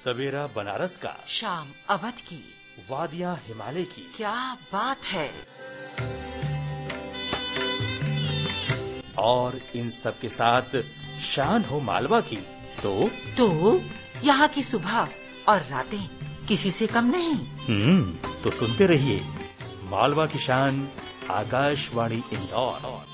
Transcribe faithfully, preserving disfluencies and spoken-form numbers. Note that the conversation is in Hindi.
सवेरा बनारस का, शाम अवध की, वादियां हिमालय की। क्या बात है। और इन सब के साथ शान हो मालवा की, तो तो यहाँ की सुबह और रातें किसी से कम नहीं। हम्म तो सुनते रहिए मालवा की शान, आकाशवाणी इंदौर।